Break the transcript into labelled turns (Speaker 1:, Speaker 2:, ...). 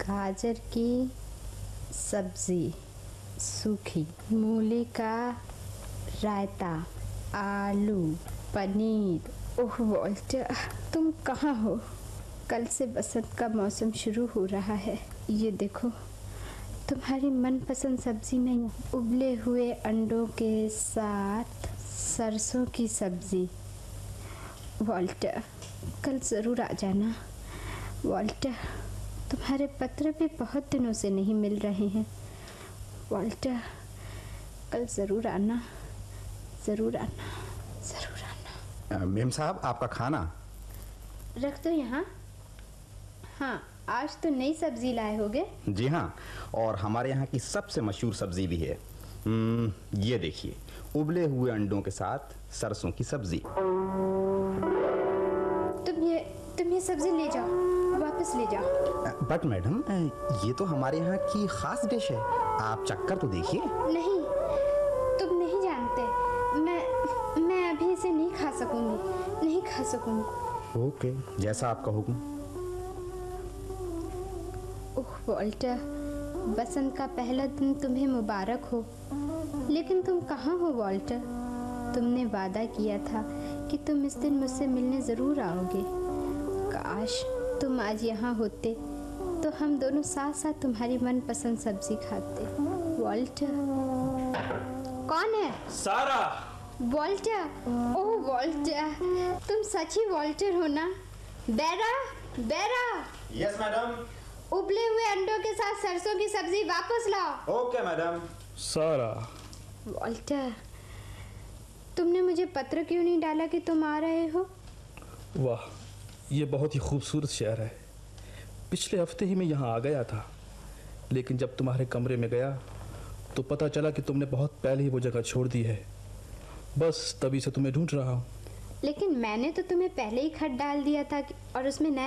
Speaker 1: गाजर की सब्जी, सूखी मूली का रायता, आलू, पनीर। ओह वॉल्टर, तुम कहाँ हो? कल से बसंत का मौसम शुरू हो रहा है। ये देखो, तुम्हारी मनपसंद सब्जी में उबले हुए अंडों के साथ सरसों की सब्जी। वॉल्टर, कल ज़रूर आ जाना। वॉल्टर, तुम्हारे पत्र भी बहुत दिनों से नहीं मिल रहे हैं। वॉल्टर, कल ज़रूर आना, ज़रूर आना, ज़रूर आना।
Speaker 2: मेम साहब, आपका खाना
Speaker 1: रख दो यहाँ। हाँ, आज तो नई सब्जी लाए होगे।
Speaker 2: जी हाँ, और हमारे यहाँ की सबसे मशहूर सब्जी भी है। ये देखिए, उबले हुए अंडों के साथ सरसों की सब्जी।
Speaker 1: तुम ये सब्जी ले जाओ, वापस ले जाओ।
Speaker 2: बट मैडम, ये तो हमारे यहाँ की खास डिश है, आप चक्कर तो देखिए।
Speaker 1: नहीं, तुम नहीं जानते, मैं अभी इसे नहीं खा सकूंगी, नहीं खा सकूंगी।
Speaker 2: ओके, जैसा आपका हुक्म।
Speaker 1: ओह वॉल्टर, बसंत का पहला दिन तुम्हें मुबारक हो। लेकिन तुम कहाँ हो वॉल्टर? तुमने वादा किया था कि तुम इस दिन मुझसे मिलने ज़रूर आओगे। काश तुम आज यहाँ होते तो हम दोनों साथ साथ तुम्हारी मनपसंद सब्जी खाते। वॉल्टर। कौन है?
Speaker 3: सारा।
Speaker 1: वॉल्टर, ओह वॉल्टर, तुम सच ही वॉल्टर हो ना? बेरा, बेरा।
Speaker 2: Yes madam.
Speaker 1: उबले हुए अंडों के साथ सरसों की सब्जी वापस लाओ।
Speaker 2: Okay madam.
Speaker 3: सारा।
Speaker 1: वॉल्टर, तुमने मुझे पत्र क्यों नहीं डाला कि तुम आ रहे हो?
Speaker 3: वाह, ये बहुत ही खूबसूरत शहर है। पिछले हफ्ते ही मैं यहाँ आ गया था, लेकिन जब तुम्हारे कमरे में गया तो पता चला कि तुमने बहुत पहले ही वो जगह छोड़ दी है। बस तभी से तुम्हें ढूंढ रहा हूँ।
Speaker 1: लेकिन मैंने तो तुम्हें पहले ही खत डाल दिया था और उसमें नया